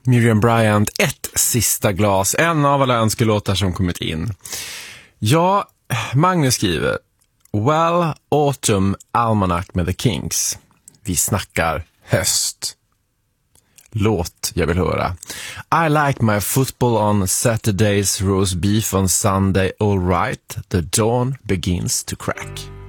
Miriam Bryant, ett sista glas. En av alla önskelåtar som kommit in. Ja, Magnus skriver: Well, Autumn Almanac med The Kinks. Vi snackar höst. Låt jag vill höra. I like my football on Saturdays, roast beef on Sunday, all right. The dawn begins to crack.